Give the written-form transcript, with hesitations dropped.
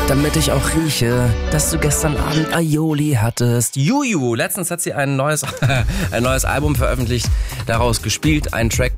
damit ich auch rieche, dass du gestern Abend Aioli hattest. Juju, letztens hat sie ein neues Album veröffentlicht, daraus gespielt, einen Track,